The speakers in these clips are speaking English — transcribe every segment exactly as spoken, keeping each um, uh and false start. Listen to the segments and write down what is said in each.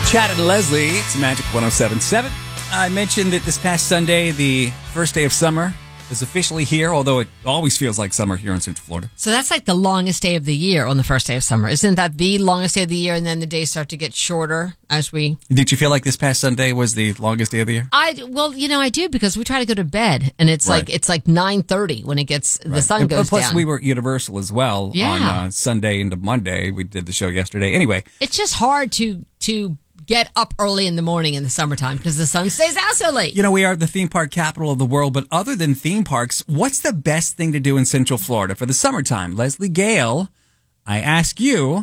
Chad and Leslie, it's Magic one oh seven point seven. I mentioned that this past Sunday, the first day of summer is officially here, although it always feels like summer here in Central Florida. So that's like the longest day of the year on the first day of summer. Isn't that the longest day of the year, and then the days start to get shorter as we... Did you feel like this past Sunday was the longest day of the year? I Well, you know, I do, because we try to go to bed, and it's Right. like it's like nine thirty when it gets the Right. sun And goes plus, down. we were at Universal as well Yeah. on uh, Sunday into Monday. We did the show yesterday. Anyway, It's just hard to to get up early in the morning in the summertime because the sun stays out so late. you know, we are the theme park capital of the world, but other than theme parks, what's the best thing to do in Central Florida for the summertime? Leslie Gale, I ask you,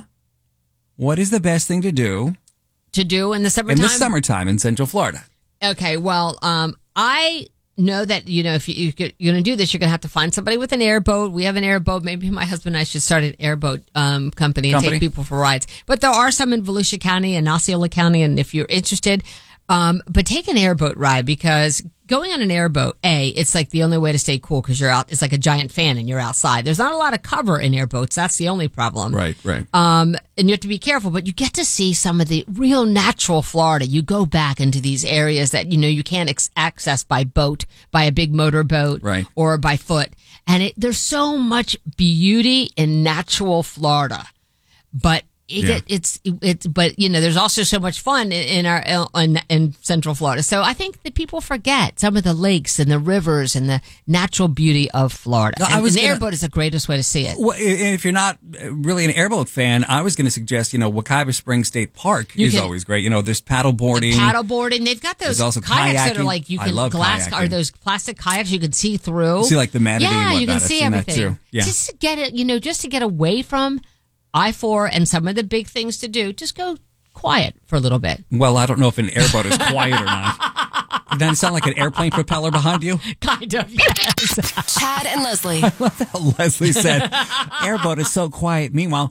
what is the best thing to do To do in the in summertime? the summertime in Central Florida? Okay, well, um, I know that, you know, if you, you could, you're going to do this, you're going to have to find somebody with an airboat. We have an airboat. Maybe my husband and I should start an airboat um, company and Company? take people for rides. But there are some in Volusia County and Osceola County, and if you're interested, um, but take an airboat ride, because going on an airboat, A, it's like the only way to stay cool because you're out. It's like a giant fan and you're outside. There's not a lot of cover in airboats. That's the only problem. Right, right. Um, and you have to be careful, but you get to see some of the real natural Florida. You go back into these areas that, you know, you can't ex- access by boat, by a big motorboat, Right. or by foot. And it, there's so much beauty in natural Florida, but it, Yeah. it's, it's, but you know, there's also so much fun in, in our, in, in Central Florida. So I think that people forget some of the lakes and the rivers and the natural beauty of Florida. No, I and was an gonna- airboat is the greatest way to see it. Well, and if you're not really an airboat fan, I was going to suggest, you know, Wekiva Springs State Park You is can- always great. You know, there's paddle boarding. Paddleboarding. They've got those There's also kayaks that are kayaking. like you I can love glass kayaking. or those plastic kayaks you can see through. See, like, the manatee Yeah, and you can whatnot. I've see seen that, everything. too. Yeah. Just to get it, you know, just to get away from I four and some of the big things to do. Just go quiet for a little bit. Well, I don't know if an airboat is quiet or not. Doesn't it sound like an airplane propeller behind you? Kind of, yes. Chad and Leslie. I love how Leslie said, airboat is so quiet. Meanwhile,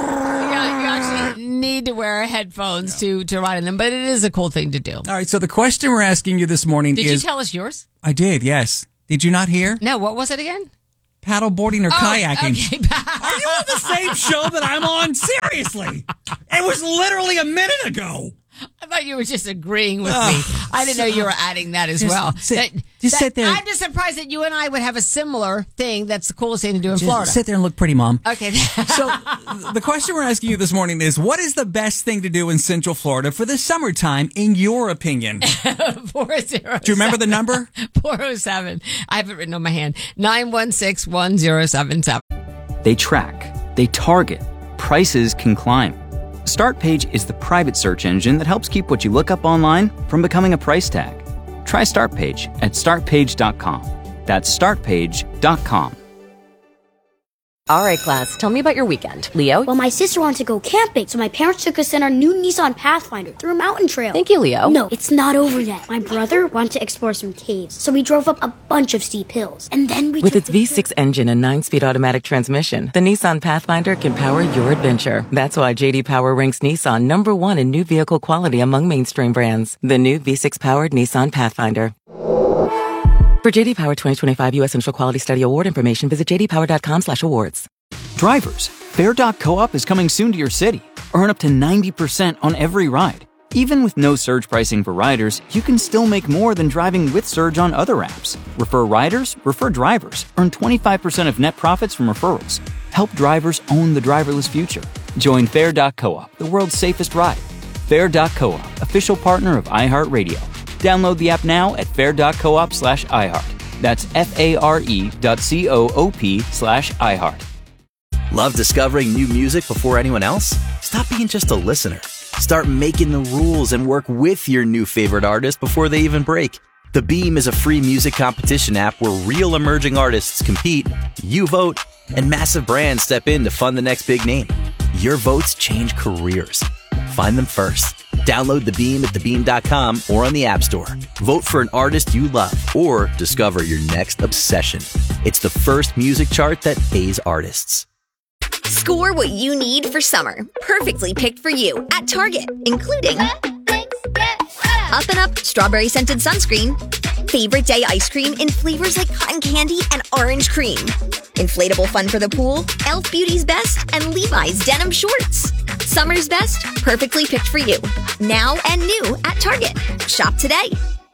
Yeah, you actually need to wear headphones to, to ride in them, but it is a cool thing to do. all right, so the question we're asking you this morning Did is... you tell us yours? I did, yes. Did you not hear? No, what was it again? Paddle boarding or kayaking? Okay. Are you on the same show that I'm on? Seriously. It was literally a minute ago. I thought you were just agreeing with Ugh. me. I didn't know you were adding that as Just well. sit- That- just that- sit there. I'm just surprised that you and I would have a similar thing that's the coolest thing to do in Just Florida. sit there and look pretty, Mom. Okay. So the question we're asking you this morning is, what is the best thing to do in Central Florida for the summertime, in your opinion? four zero Do you remember the number? four oh seven. I have it written on my hand. nine one six, one oh seven seven. They track, they target, prices can climb. StartPage is the private search engine that helps keep what you look up online from becoming a price tag. Try StartPage at start page dot com. That's start page dot com. All right, class, tell me about your weekend. Leo? Well, my sister wanted to go camping, so my parents took us in our new Nissan Pathfinder through a mountain trail. Thank you, Leo. No, it's not over yet. My brother wanted to explore some caves, so we drove up a bunch of steep hills. And then we With took its the V six engine and nine-speed automatic transmission, the Nissan Pathfinder can power your adventure. That's why J D Power ranks Nissan number one in new vehicle quality among mainstream brands. The new V six-powered Nissan Pathfinder. For J D Power twenty twenty-five U S Central Quality Study Award information, visit j d power dot com slash awards. Drivers, Fair dot co-op is coming soon to your city. Earn up to ninety percent on every ride. Even with no surge pricing for riders, you can still make more than driving with Surge on other apps. Refer riders, refer drivers. Earn twenty-five percent of net profits from referrals. Help drivers own the driverless future. Join Fair dot co-op, the world's safest ride. Fair dot co-op, official partner of iHeartRadio. Download the app now at fair dot coop slash iHeart. That's F-A-R-E dot C-O-O-P slash iHeart. Love discovering new music before anyone else? Stop being just a listener. Start making the rules and work with your new favorite artist before they even break. The Beam is a free music competition app where real emerging artists compete, you vote, and massive brands step in to fund the next big name. Your votes change careers. Find them first. Download The Beam at the beam dot com or on the App Store. Vote for an artist you love or discover your next obsession. It's the first music chart that pays artists. Score what you need for summer. Perfectly picked for you at Target, including Up and Up Strawberry Scented Sunscreen, Favorite Day Ice Cream in flavors like cotton candy and orange cream, inflatable fun for the pool, Elf Beauty's Best, and Levi's Denim Shorts. Summer's best, perfectly picked for you. Now and new at Target. Shop today.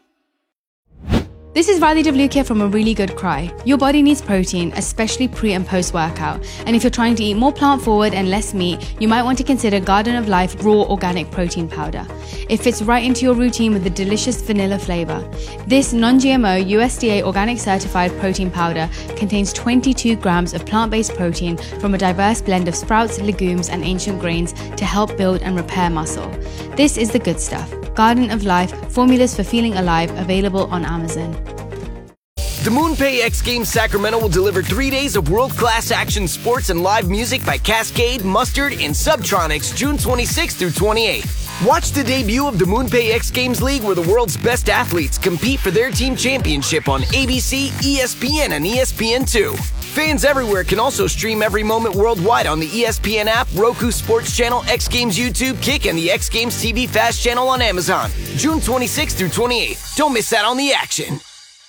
This is Riley DeVlukia from A Really Good Cry. Your body needs protein, especially pre and post workout. And if you're trying to eat more plant forward and less meat, you might want to consider Garden of Life Raw Organic Protein Powder. It fits right into your routine with a delicious vanilla flavor. This non-G M O U S D A organic certified protein powder contains twenty-two grams of plant-based protein from a diverse blend of sprouts, legumes, and ancient grains to help build and repair muscle. This is the good stuff. Garden of Life, formulas for feeling alive, available on Amazon. The MoonPay X Games Sacramento will deliver three days of world-class action sports and live music by Cascade, Mustard, and Subtronics June twenty-sixth through twenty-eighth. Watch the debut of the MoonPay X Games League, where the world's best athletes compete for their team championship on A B C, E S P N, and E S P N two. Fans everywhere can also stream every moment worldwide on the E S P N app, Roku Sports Channel, X Games YouTube, Kick, and the X Games T V Fast Channel on Amazon. June twenty-sixth through twenty-eighth. Don't miss out on the action.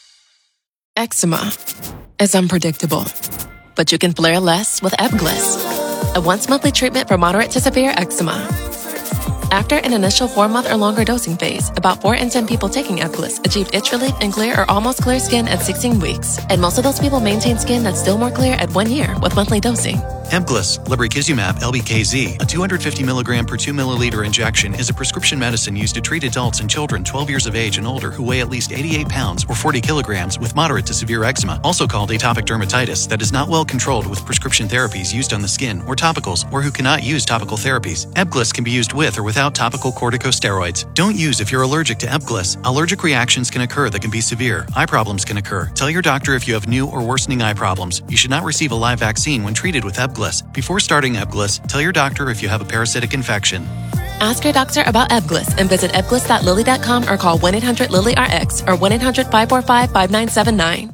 Eczema is unpredictable, but you can flare less with Ebglyss, a once-monthly treatment for moderate to severe eczema. After an initial four-month or longer dosing phase, about four in ten people taking Ebglyss achieved itch relief and clear or almost clear skin at sixteen weeks, and most of those people maintain skin that's still more clear at one year with monthly dosing. Ebglyss, lebrikizumab L B K Z, a two hundred fifty milligram per two milliliter injection, is a prescription medicine used to treat adults and children twelve years of age and older who weigh at least eighty-eight pounds or forty kilograms with moderate to severe eczema, also called atopic dermatitis, that is not well controlled with prescription therapies used on the skin or topicals, or who cannot use topical therapies. Ebglyss can be used with or without topical corticosteroids. Don't use if you're allergic to Ebglyss. Allergic reactions can occur that can be severe. Eye problems can occur. Tell your doctor if you have new or worsening eye problems. You should not receive a live vaccine when treated with Ebglyss. Before starting Ebglyss, tell your doctor if you have a parasitic infection. Ask your doctor about Ebglyss and visit ebglyss dot lilly dot com or call one eight hundred lilly R X or one eight hundred five four five five nine seven nine.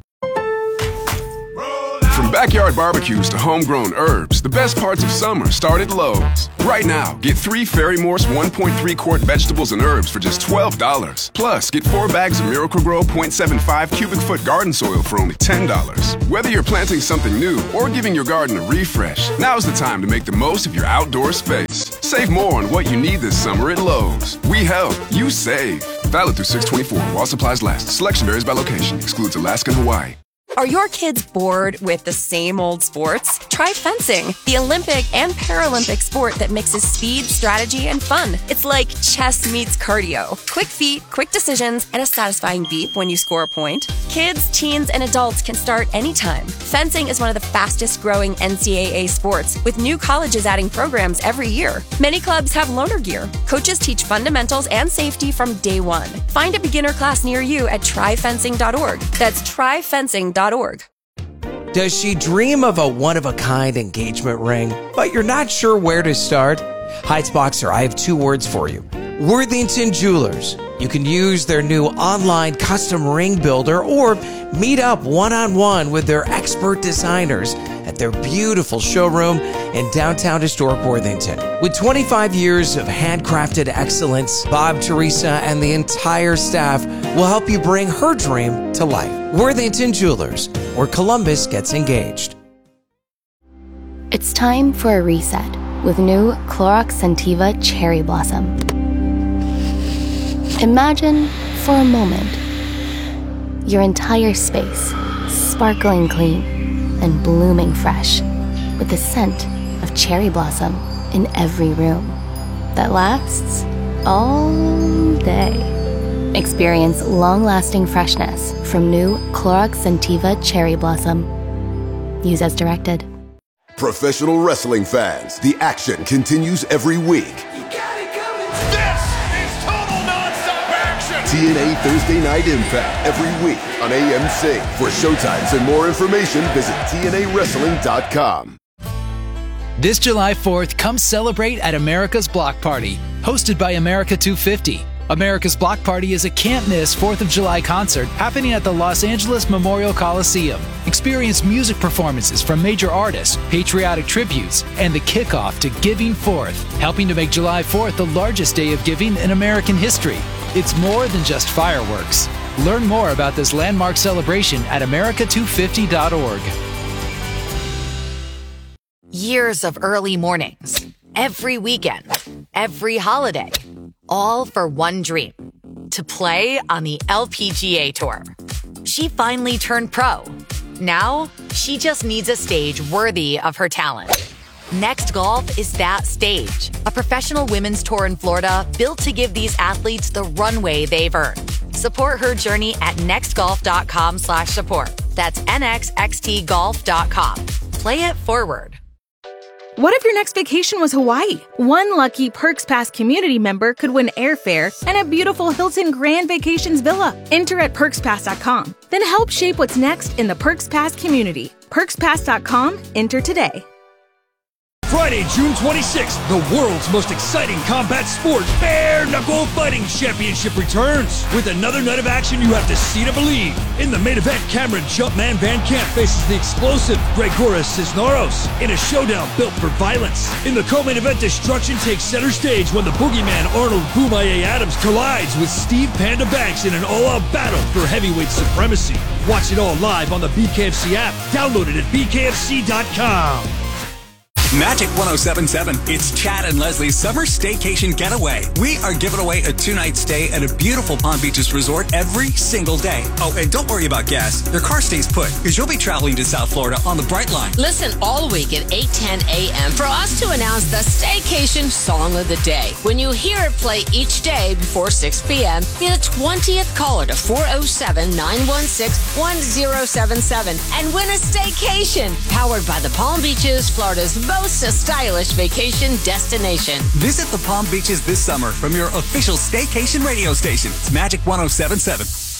From backyard barbecues to homegrown herbs, the best parts of summer start at Lowe's. Right now, get three Ferry Morse one point three quart vegetables and herbs for just twelve dollars. Plus, get four bags of Miracle-Gro point seven five cubic foot garden soil for only ten dollars. Whether you're planting something new or giving your garden a refresh, now's the time to make the most of your outdoor space. Save more on what you need this summer at Lowe's. We help, you save. Valid through six twenty-four while supplies last. Selection varies by location. Excludes Alaska and Hawaii. Are your kids bored with the same old sports? Try fencing, the Olympic and Paralympic sport that mixes speed, strategy, and fun. It's like chess meets cardio. Quick feet, quick decisions, and a satisfying beep when you score a point. Kids, teens, and adults can start anytime. Fencing is one of the fastest growing N C double A sports, with new colleges adding programs every year. Many clubs have loaner gear. Coaches teach fundamentals and safety from day one. Find a beginner class near you at try fencing dot org. That's try fencing dot org. Does she dream of a one-of-a-kind engagement ring, but you're not sure where to start? Heights Boxer, I have two words for you. Worthington Jewelers. You can use their new online custom ring builder or meet up one-on-one with their expert designers at their beautiful showroom in downtown historic Worthington. With twenty-five years of handcrafted excellence, Bob, Teresa, and the entire staff will help you bring her dream to life. Worthington Jewelers, where Columbus gets engaged. It's time for a reset with new Clorox Scentiva Cherry Blossom. Imagine for a moment your entire space sparkling clean and blooming fresh with the scent of cherry blossom in every room that lasts all day. Experience long-lasting freshness from new Clorox Scentiva Cherry Blossom. Use as directed. Professional wrestling fans, the action continues every week. T N A Thursday Night Impact every week on A M C. For showtimes and more information, visit T N A wrestling dot com. This July fourth, come celebrate at America's Block Party, hosted by America two fifty. America's Block Party is a can't-miss fourth of July concert happening at the Los Angeles Memorial Coliseum. Experience music performances from major artists, patriotic tributes, and the kickoff to Giving Fourth, helping to make July fourth the largest day of giving in American history. It's more than just fireworks. Learn more about this landmark celebration at America two fifty dot org. Years of early mornings every weekend, every holiday, all for one dream, to play on the L P G A Tour. She finally turned pro. Now, she just needs a stage worthy of her talent. Next Golf is that stage, a professional women's tour in Florida built to give these athletes the runway they've earned. Support her journey at nextgolf.com slash support. That's N X X T golf dot com. Play it forward. What if your next vacation was Hawaii? One lucky Perks Pass community member could win airfare and a beautiful Hilton Grand Vacations villa. Enter at perks pass dot com. Then help shape what's next in the Perks Pass community. perks pass dot com. Enter today. Friday, June twenty-sixth, the world's most exciting combat sport, Bare Knuckle Fighting Championship returns. With another night of action you have to see to believe. In the main event, Cameron Jumpman Van Camp faces the explosive Gregoris Cisneros in a showdown built for violence. In the co-main event, destruction takes center stage when the boogeyman Arnold Boomaye Adams collides with Steve Panda Banks in an all-out battle for heavyweight supremacy. Watch it all live on the B K F C app. Download it at b k f c dot com. Magic one oh seven point seven. It's Chad and Leslie's summer staycation getaway. We are giving away a two-night stay at a beautiful Palm Beaches resort every single day. Oh, and don't worry about gas. Your car stays put because you'll be traveling to South Florida on the Brightline. Listen all week at eight ten a.m. for us to announce the Staycation Song of the Day. When you hear it play each day before six p.m., be the twentieth caller to four oh seven, nine one six, one oh seven seven and win a staycation powered by the Palm Beaches, Florida's most stylish vacation destination. Visit the Palm Beaches this summer from your official staycation radio station. It's Magic one oh seven point seven.